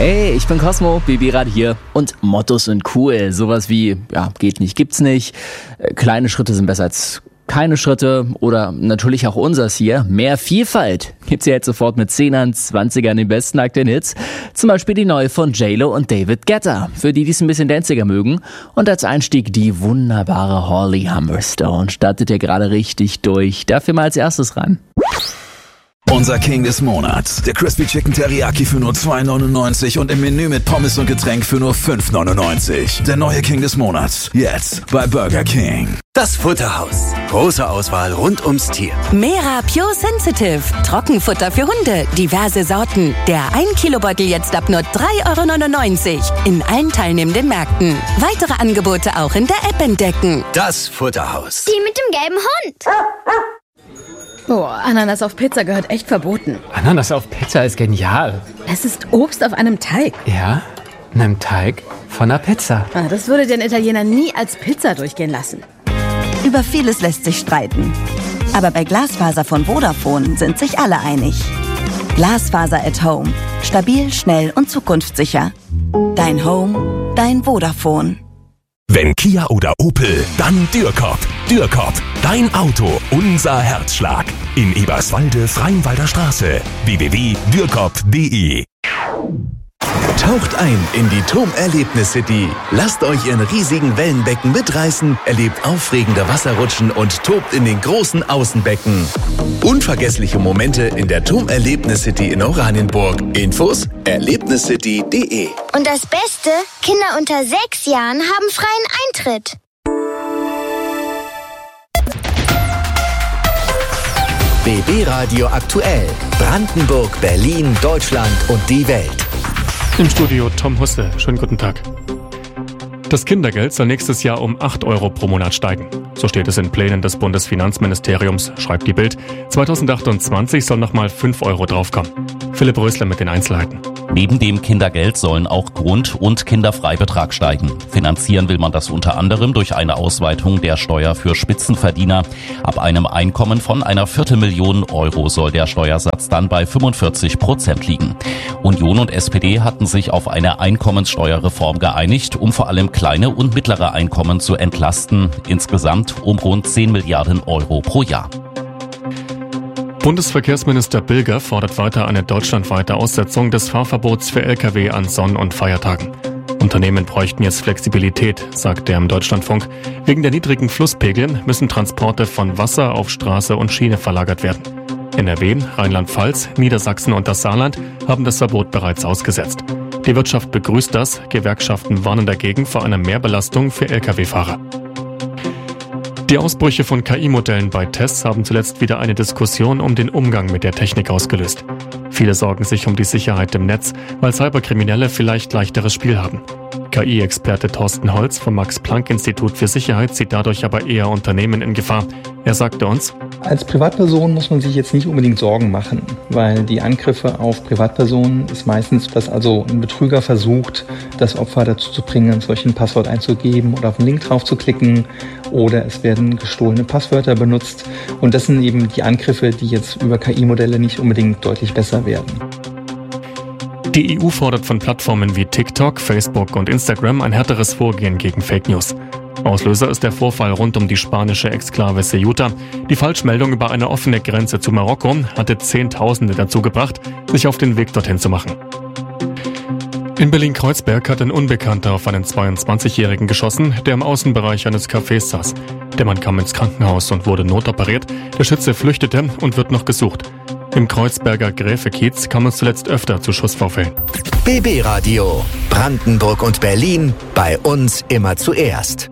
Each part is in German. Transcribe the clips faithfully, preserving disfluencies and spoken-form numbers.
Hey, ich bin Cosmo, B B-Rad hier. Und Mottos sind cool. Sowas wie, ja, geht nicht, gibt's nicht. Kleine Schritte sind besser als keine Schritte. Oder natürlich auch unseres hier. Mehr Vielfalt gibt's ja jetzt sofort mit Zehnern, Zwanzigern, den besten aktuellen Hits. Zum Beispiel die neue von J-Lo und David Guetta. Für die, die es ein bisschen danziger mögen. Und als Einstieg die wunderbare Holly Humberstone. Startet ja gerade richtig durch. Dafür mal als erstes ran. Unser King des Monats, der Crispy Chicken Teriyaki für nur zwei neunundneunzig und im Menü mit Pommes und Getränk für nur fünf neunundneunzig. Der neue King des Monats, jetzt bei Burger King. Das Futterhaus. Große Auswahl rund ums Tier. Mera Pure Sensitive. Trockenfutter für Hunde. Diverse Sorten. Der ein Kilo Beutel jetzt ab nur drei Euro neunundneunzig. In allen teilnehmenden Märkten. Weitere Angebote auch in der App entdecken. Das Futterhaus. Die mit dem gelben Hund. Oh, Ananas auf Pizza gehört echt verboten. Ananas auf Pizza ist genial. Es ist Obst auf einem Teig. Ja, einem Teig von einer Pizza. Ah, das würde den Italiener nie als Pizza durchgehen lassen. Über vieles lässt sich streiten. Aber bei Glasfaser von Vodafone sind sich alle einig. Glasfaser at Home. Stabil, schnell und zukunftssicher. Dein Home, dein Vodafone. Wenn Kia oder Opel, dann Dürrkop. Dürrkop, dein Auto, unser Herzschlag. In Eberswalde, Freienwalder Straße. w w w punkt dürrkop punkt d e. Taucht ein in die T O M Erlebnis City. Lasst euch in riesigen Wellenbecken mitreißen, erlebt aufregende Wasserrutschen und tobt in den großen Außenbecken. Unvergessliche Momente in der T O M Erlebnis City in Oranienburg. Infos erlebniscity punkt d e. Und das Beste, Kinder unter sechs Jahren haben freien Eintritt. B B-Radio aktuell. Brandenburg, Berlin, Deutschland und die Welt. Im Studio Tom Husse. Schönen guten Tag. Das Kindergeld soll nächstes Jahr um acht Euro pro Monat steigen. So steht es in Plänen des Bundesfinanzministeriums, schreibt die Bild. zweitausendachtundzwanzig soll nochmal fünf Euro draufkommen. Philipp Rösler mit den Einzelheiten. Neben dem Kindergeld sollen auch Grund- und Kinderfreibetrag steigen. Finanzieren will man das unter anderem durch eine Ausweitung der Steuer für Spitzenverdiener. Ab einem Einkommen von einer Viertelmillion Euro soll der Steuersatz dann bei fünfundvierzig Prozent liegen. Union und S P D hatten sich auf eine Einkommenssteuerreform geeinigt, um vor allem kleine und mittlere Einkommen zu entlasten. Insgesamt um rund zehn Milliarden Euro pro Jahr. Bundesverkehrsminister Bilger fordert weiter eine deutschlandweite Aussetzung des Fahrverbots für L K W an Sonn- und Feiertagen. Unternehmen bräuchten jetzt Flexibilität, sagt er im Deutschlandfunk. Wegen der niedrigen Flusspegel müssen Transporte von Wasser auf Straße und Schiene verlagert werden. N R W, Rheinland-Pfalz, Niedersachsen und das Saarland haben das Verbot bereits ausgesetzt. Die Wirtschaft begrüßt das, Gewerkschaften warnen dagegen vor einer Mehrbelastung für L K W-Fahrer. Die Ausbrüche von K I-Modellen bei Tests haben zuletzt wieder eine Diskussion um den Umgang mit der Technik ausgelöst. Viele sorgen sich um die Sicherheit im Netz, weil Cyberkriminelle vielleicht leichteres Spiel haben. K I-Experte Thorsten Holz vom Max-Planck-Institut für Sicherheit sieht dadurch aber eher Unternehmen in Gefahr. Er sagte uns: Als Privatperson muss man sich jetzt nicht unbedingt Sorgen machen, weil die Angriffe auf Privatpersonen ist meistens, dass also ein Betrüger versucht, das Opfer dazu zu bringen, solch ein Passwort einzugeben oder auf einen Link drauf zu klicken, oder es werden gestohlene Passwörter benutzt. Und das sind eben die Angriffe, die jetzt über K I-Modelle nicht unbedingt deutlich besser werden. Die E U fordert von Plattformen wie TikTok, Facebook und Instagram ein härteres Vorgehen gegen Fake News. Auslöser ist der Vorfall rund um die spanische Exklave Ceuta. Die Falschmeldung über eine offene Grenze zu Marokko hatte Zehntausende dazu gebracht, sich auf den Weg dorthin zu machen. In Berlin-Kreuzberg hat ein Unbekannter auf einen zweiundzwanzigjährigen geschossen, der im Außenbereich eines Cafés saß. Der Mann kam ins Krankenhaus und wurde notoperiert. Der Schütze flüchtete und wird noch gesucht. Im Kreuzberger Gräfekiez kam es zuletzt öfter zu Schussvorfällen. B B-Radio. Brandenburg und Berlin. Bei uns immer zuerst.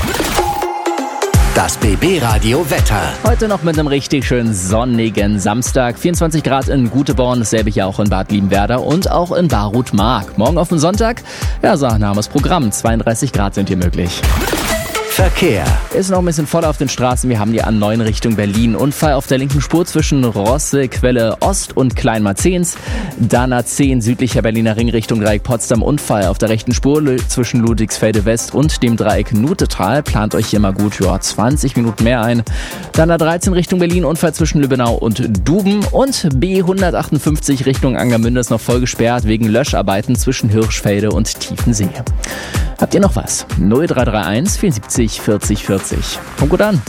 Das B B-Radio Wetter. Heute noch mit einem richtig schön sonnigen Samstag. vierundzwanzig Grad in Guteborn, dasselbe hier auch in Bad Liebenwerda und auch in Barut-Mark. Morgen auf den Sonntag, ja, so ein Programm. zweiunddreißig Grad sind hier möglich. Verkehr. Ist noch ein bisschen voll auf den Straßen. Wir haben die A neun Richtung Berlin. Unfall auf der linken Spur zwischen Rosse, Quelle Ost und Kleinmarzens. Dann A zehn südlicher Berliner Ring Richtung Dreieck Potsdam. Unfall auf der rechten Spur zwischen Ludwigsfelde West und dem Dreieck Nutetal. Plant euch hier mal gut, ja, zwanzig Minuten mehr ein. Dann A dreizehn Richtung Berlin. Unfall zwischen Lübbenau und Duben. Und B hundertachtundfünfzig Richtung Angermünde ist noch voll gesperrt wegen Löscharbeiten zwischen Hirschfelde und Tiefensee. Habt ihr noch was? null drei drei eins vierundsiebzig vierzig vierzig. Kommt gut an.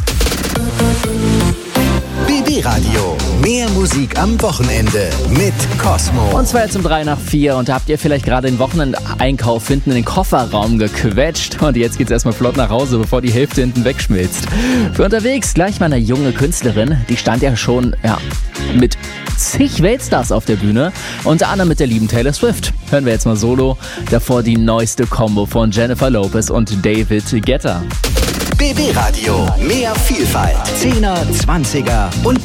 B B-Radio. Mehr Musik am Wochenende mit Cosmo. Und zwar jetzt um drei nach vier. Und da habt ihr vielleicht gerade den Wochenendeinkauf hinten in den Kofferraum gequetscht. Und jetzt geht's erstmal flott nach Hause, bevor die Hälfte hinten wegschmilzt. Für unterwegs gleich mal eine junge Künstlerin. Die stand ja schon, ja, mit zig Weltstars auf der Bühne. Unter anderem mit der lieben Taylor Swift. Hören wir jetzt mal solo. Davor die neueste Combo von Jennifer Lopez und David Guetta. B B-Radio. Mehr Vielfalt. Zehner, Zwanziger und